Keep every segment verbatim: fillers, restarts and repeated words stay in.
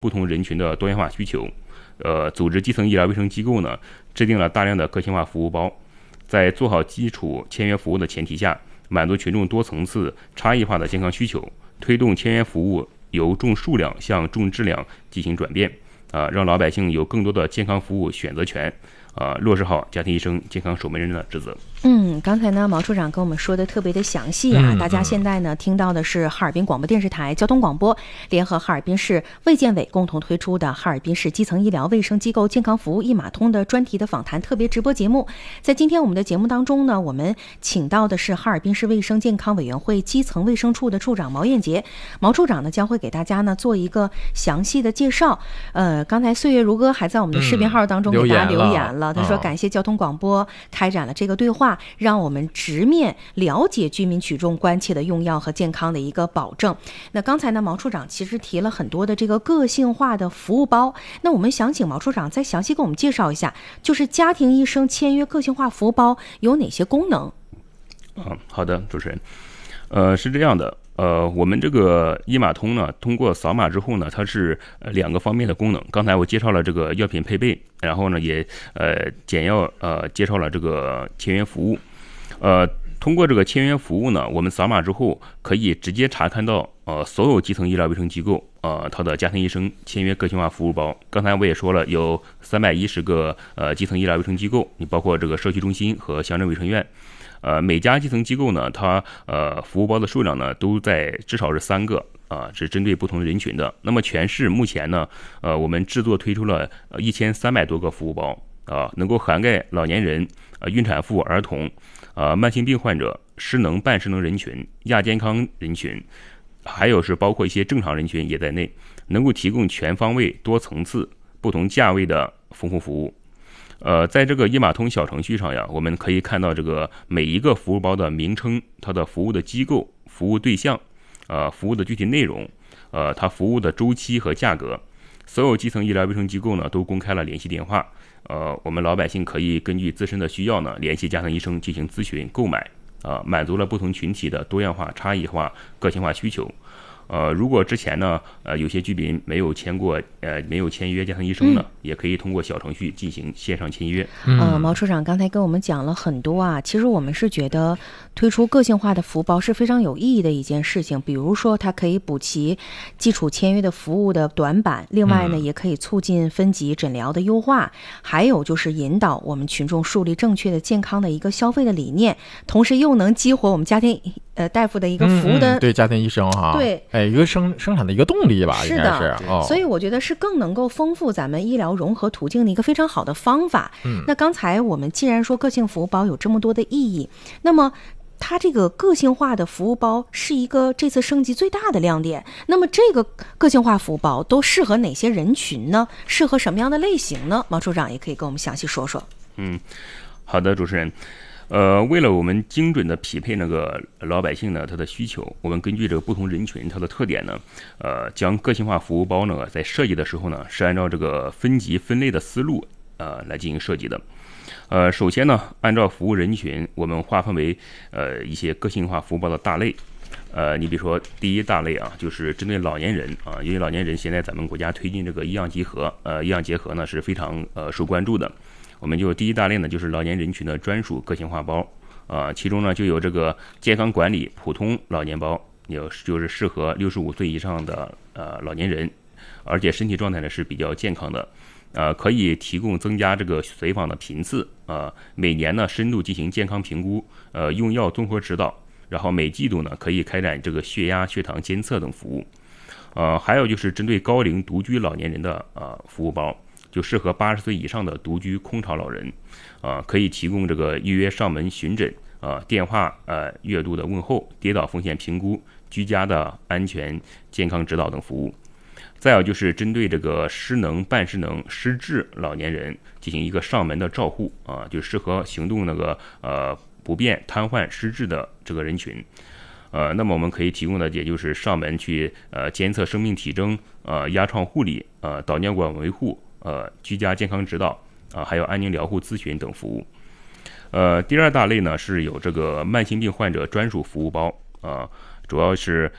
不同人群的多元化需求。呃，组织基层医疗卫生机构呢，制定了大量的个性化服务包，在做好基础签约服务的前提下，满足群众多层次差异化的健康需求，推动签约服务由重数量向重质量进行转变，啊、呃，让老百姓有更多的健康服务选择权，啊、呃，落实好家庭医生健康守门人的职责。 嗯，刚才呢，毛处长跟我们说的特别的详细啊。 嗯、 大家现在呢听到的是哈尔滨广播电视台交通广播联合哈尔滨市卫健委共同推出的哈尔滨市基层医疗卫生机构健康服务一码通的专题的访谈特别直播节目。在今天我们的节目当中呢，我们请到的是哈尔滨市卫生健康委员会基层卫生处的处长毛彦杰。毛处长呢将会给大家呢做一个详细的介绍。呃，刚才岁月如歌还在我们的视频号当中给大家留言了，嗯、他说感谢交通广播开展了这个对话。让我们直面了解居民群众关切的用药和健康的一个保证。那刚才呢，毛处长其实提了很多的这个个性化的服务包，那我们想请毛处长再详细给我们介绍一下，就是家庭医生签约个性化服务包有哪些功能？ 嗯，好的，主持人，呃，是这样的。呃，我们这个一码通呢，通过扫码之后呢，它是两个方面的功能。刚才我介绍了这个药品配备，然后呢，也呃简要呃介绍了这个签约服务。呃，通过这个签约服务呢，我们扫码之后可以直接查看到呃所有基层医疗卫生机构呃它的家庭医生签约个性化服务包。刚才我也说了，有三百一十个呃基层医疗卫生机构，你包括这个社区中心和乡镇卫生院。呃，每家基层机构呢，它呃服务包的数量呢都在至少是三个啊、呃，是针对不同的人群的。那么全市目前呢，呃，我们制作推出了一千三百多个服务包啊、呃，能够涵盖老年人、呃孕产妇、儿童、呃慢性病患者、失能半失能人群、亚健康人群，还有是包括一些正常人群也在内，能够提供全方位、多层次、不同价位的丰富服务。呃，在这个一码通小程序上呀，我们可以看到这个每一个服务包的名称、它的服务的机构、服务对象、呃，服务的具体内容、呃，它服务的周期和价格。所有基层医疗卫生机构呢都公开了联系电话，呃，我们老百姓可以根据自身的需要呢联系家庭医生进行咨询购买，啊、呃，满足了不同群体的多样化、差异化、个性化需求。呃，如果之前呢，呃，有些居民没有签过，呃，没有签约家庭医生呢，嗯、也可以通过小程序进行线上签约。 嗯、呃，毛处长刚才跟我们讲了很多啊，其实我们是觉得推出个性化的服务包是非常有意义的一件事情。比如说，它可以补齐基础签约的服务的短板，另外呢，也可以促进分级诊疗的优化，还有就是引导我们群众树立正确的健康的一个消费的理念，同时又能激活我们家庭呃大夫的一个服务的、 嗯、对家庭医生哈， 对。 哎，一个生生产的一个动力吧， 是的， 应该是、哦、 所以我觉得是更能够丰富咱们医疗融合途径的一个非常好的方法。 嗯， 那刚才我们既然说个性服务包有这么多的意义，那么它这个个性化的服务包是一个这次升级最大的亮点。那么这个个性化服务包都适合哪些人群呢？适合什么样的类型呢？毛处长也可以跟我们详细说说。 嗯，好的，主持人。呃，为了我们精准的匹配那个老百姓呢他的需求，我们根据这个不同人群它的特点呢，呃，将个性化服务包呢在设计的时候呢是按照这个分级分类的思路呃来进行设计的。呃，首先呢，按照服务人群，我们划分为呃一些个性化服务包的大类。呃，你比如说第一大类啊，就是针对老年人啊，因为老年人现在咱们国家推进这个医养结合，呃，医养结合呢是非常呃受关注的。我们就第一大类呢，就是老年人群的专属个性化包，啊、呃，其中呢就有这个健康管理普通老年包，有就是适合六十五岁以上的呃老年人，而且身体状态呢是比较健康的，呃，可以提供增加这个随访的频次，啊、呃，每年呢深度进行健康评估，呃，用药综合指导，然后每季度呢可以开展这个血压、血糖监测等服务，呃，还有就是针对高龄独居老年人的呃服务包。就适合八十岁以上的独居空巢老人，啊、呃，可以提供这个预约上门询诊，啊、呃，电话呃月度的问候、跌倒风险评估、居家的安全健康指导等服务。再有就是针对这个失能、半失能、失智老年人进行一个上门的照护，啊、呃，就适合行动那个呃不便、瘫痪、失智的这个人群。呃，那么我们可以提供的也就是上门去呃监测生命体征、呃压创护理、呃导尿管维护。呃，居家健康指导啊、呃，还有安宁疗护咨询等服务。呃，第二大类呢是有这个慢性病患者专属服务包啊、呃，主要是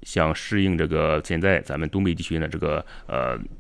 想适应这个现在咱们东北地区呢这个呃